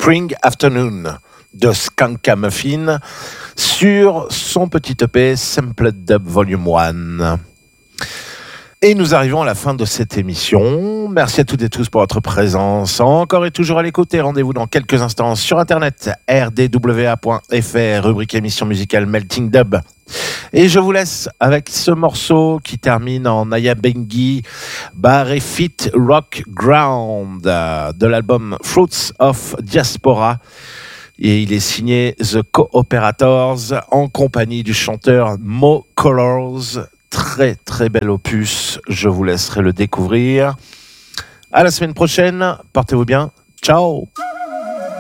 Spring Afternoon de Skankamuffin sur son petit EP Sampled Dub Volume 1. Et nous arrivons à la fin de cette émission. Merci à toutes et tous pour votre présence. Encore et toujours à l'écoute et rendez-vous dans quelques instants sur internet rdwa.fr, rubrique émission musicale Melting Dub. Et je vous laisse avec ce morceau qui termine en Ayabengi Barefit Rock Ground de l'album Fruits of Diaspora. Et il est signé The Cooperators en compagnie du chanteur Mo Colors. Très très bel opus, je vous laisserai le découvrir. À la semaine prochaine, portez-vous bien, ciao.